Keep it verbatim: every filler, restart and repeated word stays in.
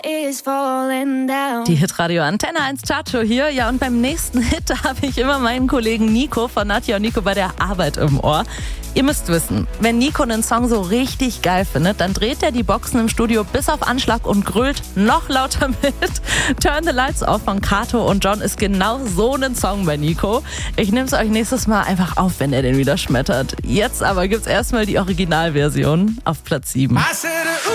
Die Hitradio Antenne eins Chartshow hier. Ja, und beim nächsten Hit habe ich immer meinen Kollegen Nico von Nadja und Nico bei der Arbeit im Ohr. Ihr müsst wissen, wenn Nico einen Song so richtig geil findet, dann dreht er die Boxen im Studio bis auf Anschlag und grölt noch lauter mit. Turn the Lights Off von Kato und John ist genau so ein Song bei Nico. Ich nehme es euch nächstes Mal einfach auf, wenn er den wieder schmettert. Jetzt aber gibt's erstmal die Originalversion auf Platz sieben.